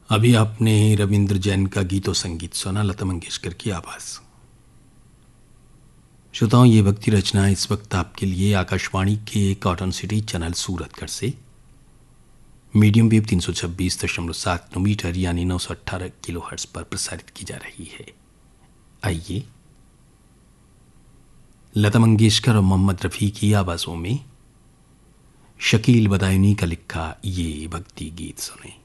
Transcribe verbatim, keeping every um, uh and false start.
अभी आपने रविंद्र जैन का गीतो संगीत सुना, लता मंगेशकर की आवाज। श्रोताओं, ये भक्ति रचना इस वक्त आपके लिए आकाशवाणी के कॉटन सिटी चैनल सूरतगढ़ से मीडियम वेव तीन सौ छब्बीस दशमलव सात मीटर यानी नौ सौ अट्ठारह किलो हर्ट्ज पर प्रसारित की जा रही है। आइए लता मंगेशकर और मोहम्मद रफ़ी की आवाज़ों में शकील बदायूनी का लिखा ये भक्ति गीत सुने।